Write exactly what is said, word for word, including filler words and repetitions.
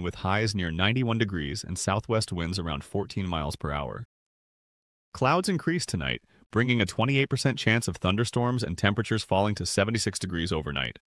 again with highs near ninety-one degrees and southwest winds around fourteen miles per hour. Clouds increase tonight, bringing a twenty-eight percent chance of thunderstorms and temperatures falling to seventy-six degrees overnight.